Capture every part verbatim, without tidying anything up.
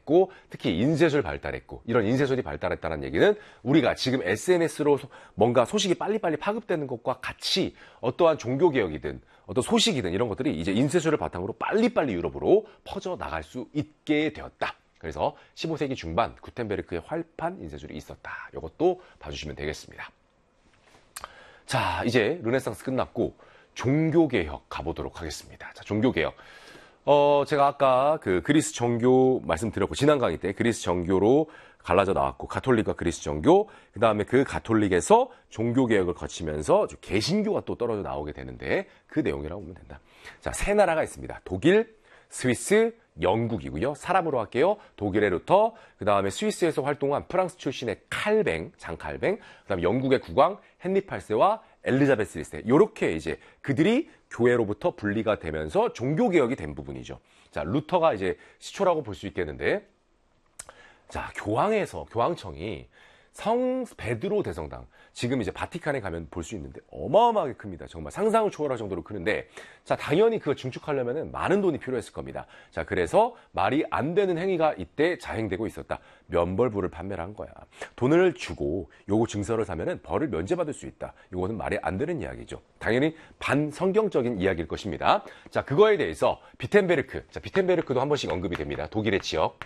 발달했고 특히 인쇄술 발달했고 이런 인쇄술이 발달했다는 얘기는 우리가 지금 에스엔에스로 뭔가 소식이 빨리빨리 파급되는 것과 같이 어떠한 종교개혁이든 어떤 소식이든 이런 것들이 이제 인쇄술을 바탕으로 빨리빨리 유럽으로 퍼져나갈 수 있게 되었다. 그래서 십오 세기 중반 구텐베르크의 활판 인쇄술이 있었다. 이것도 봐주시면 되겠습니다. 자, 이제 르네상스 끝났고 종교개혁 가보도록 하겠습니다. 자, 종교개혁. 어, 제가 아까 그 그리스 정교 말씀드렸고, 지난 강의 때 그리스 정교로 갈라져 나왔고, 가톨릭과 그리스 정교, 그 다음에 그 가톨릭에서 종교개혁을 거치면서 개신교가 또 떨어져 나오게 되는데, 그 내용이라고 보면 된다. 자, 세 나라가 있습니다. 독일, 스위스, 영국이고요. 사람으로 할게요. 독일의 루터, 그 다음에 스위스에서 활동한 프랑스 출신의 칼뱅, 장칼뱅, 그 다음에 영국의 국왕 헨리 팔 세와 엘리자베스 일 세. 요렇게 이제 그들이 교회로부터 분리가 되면서 종교개혁이 된 부분이죠. 자, 루터가 이제 시초라고 볼 수 있겠는데, 자, 교황에서, 교황청이 성 베드로 대성당, 지금 이제 바티칸에 가면 볼 수 있는데 어마어마하게 큽니다. 정말 상상을 초월할 정도로 크는데, 자, 당연히 그걸 증축하려면 많은 돈이 필요했을 겁니다. 자, 그래서 말이 안 되는 행위가 이때 자행되고 있었다. 면벌부를 판매를 한 거야. 돈을 주고 요거 증서를 사면은 벌을 면제받을 수 있다. 이거는 말이 안 되는 이야기죠. 당연히 반성경적인 이야기일 것입니다. 자, 그거에 대해서 비텐베르크, 자, 비텐베르크도 한 번씩 언급이 됩니다. 독일의 지역.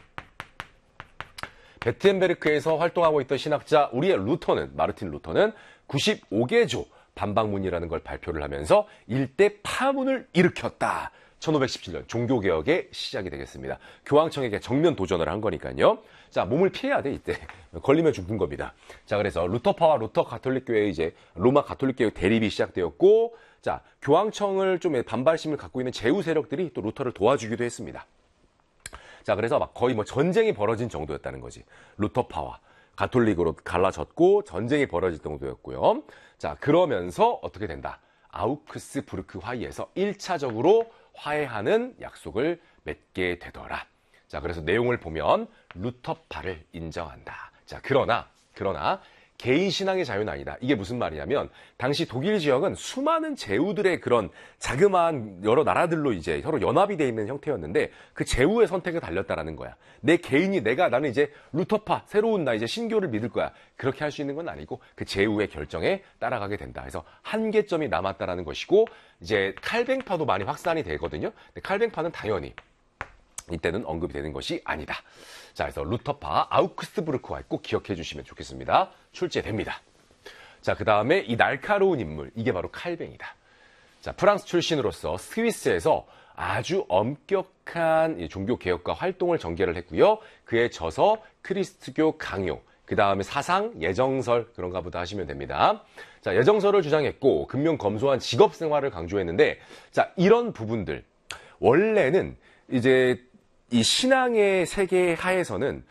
베텐베르크에서 활동하고 있던 신학자 우리의 루터는, 마르틴 루터는 구십오 개조 반박문이라는 걸 발표를 하면서 일대 파문을 일으켰다. 천오백십칠 년 종교개혁의 시작이 되겠습니다. 교황청에게 정면 도전을 한 거니까요. 자, 몸을 피해야 돼, 이때. 걸리면 죽는 겁니다. 자, 그래서 루터파와 루터 가톨릭교회, 이제 로마 가톨릭교회 대립이 시작되었고, 자, 교황청을 좀 반발심을 갖고 있는 제후 세력들이 또 루터를 도와주기도 했습니다. 자, 그래서 막 거의 뭐 전쟁이 벌어진 정도였다는 거지. 루터파와 가톨릭으로 갈라졌고 전쟁이 벌어질 정도였고요. 자, 그러면서 어떻게 된다? 아우크스부르크 화의에서 일 차적으로 화해하는 약속을 맺게 되더라. 자, 그래서 내용을 보면 루터파를 인정한다. 자, 그러나 그러나 개인 신앙의 자유는 아니다. 이게 무슨 말이냐면 당시 독일 지역은 수많은 제후들의 그런 자그마한 여러 나라들로 이제 서로 연합이 돼 있는 형태였는데 그 제후의 선택에 달렸다라는 거야. 내 개인이 내가 나는 이제 루터파 새로운 나 이제 신교를 믿을 거야. 그렇게 할 수 있는 건 아니고 그 제후의 결정에 따라가게 된다. 그래서 한계점이 남았다라는 것이고 이제 칼뱅파도 많이 확산이 되거든요. 근데 칼뱅파는 당연히 이때는 언급이 되는 것이 아니다. 자, 그래서 루터파 아우크스부르크와 꼭 기억해 주시면 좋겠습니다. 출제됩니다. 자, 그 다음에 이 날카로운 인물, 이게 바로 칼뱅이다. 자, 프랑스 출신으로서 스위스에서 아주 엄격한 종교개혁과 활동을 전개를 했고요. 그에 져서 크리스트교 강요, 그 다음에 사상, 예정설 그런가 보다 하시면 됩니다. 자, 예정설을 주장했고 근면검소한 직업생활을 강조했는데, 자, 이런 부분들 원래는 이제 이 신앙의 세계 하에서는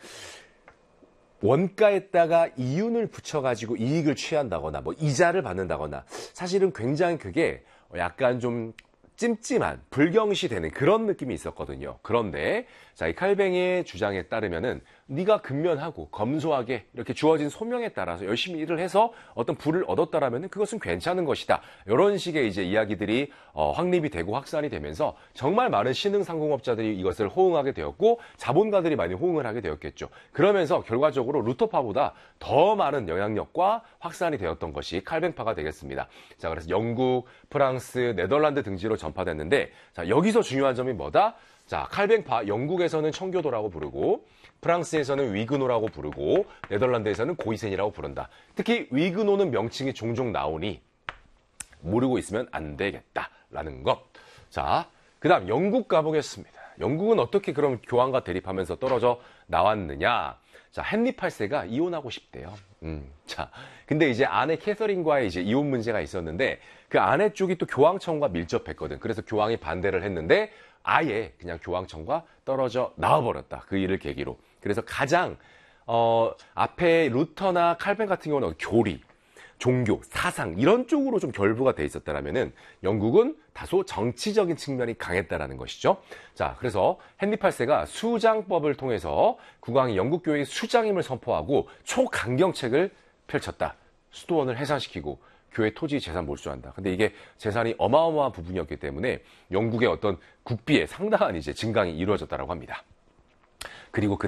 원가에다가 이윤을 붙여가지고 이익을 취한다거나 뭐 이자를 받는다거나 사실은 굉장히 그게 약간 좀 찜찜한 불경시되는 그런 느낌이 있었거든요. 그런데 자, 이 칼뱅의 주장에 따르면은 네가 근면하고 검소하게 이렇게 주어진 소명에 따라서 열심히 일을 해서 어떤 부를 얻었다라면은 그것은 괜찮은 것이다. 이런 식의 이제 이야기들이 어, 확립이 되고 확산이 되면서 정말 많은 신흥상공업자들이 이것을 호응하게 되었고 자본가들이 많이 호응을 하게 되었겠죠. 그러면서 결과적으로 루터파보다 더 많은 영향력과 확산이 되었던 것이 칼뱅파가 되겠습니다. 자, 그래서 영국, 프랑스, 네덜란드 등지로 전파됐는데, 자, 여기서 중요한 점이 뭐다? 자, 칼뱅파, 영국에서는 청교도라고 부르고 프랑스에서는 위그노라고 부르고 네덜란드에서는 고이센이라고 부른다. 특히 위그노는 명칭이 종종 나오니 모르고 있으면 안 되겠다라는 것. 자, 그 다음 영국 가보겠습니다. 영국은 어떻게 그럼 교황과 대립하면서 떨어져 나왔느냐? 자, 헨리 팔 세가 이혼하고 싶대요. 음, 자, 근데 이제 아내 캐서린과의 이제 이혼 문제가 있었는데 그 아내 쪽이 또 교황청과 밀접했거든. 그래서 교황이 반대를 했는데 아예 그냥 교황청과 떨어져 나와버렸다. 그 일을 계기로. 그래서 가장 어, 앞에 루터나 칼뱅 같은 경우는 교리, 종교, 사상 이런 쪽으로 좀 결부가 돼 있었다라면은 영국은 다소 정치적인 측면이 강했다라는 것이죠. 자, 그래서 헨리 팔 세가 수장법을 통해서 국왕이 영국 교회의 수장임을 선포하고 초강경책을 펼쳤다. 수도원을 해산시키고 교회 토지 재산 몰수한다. 근데 이게 재산이 어마어마한 부분이었기 때문에 영국의 어떤 국비에 상당한 이제 증강이 이루어졌다라고 합니다. 그리고 그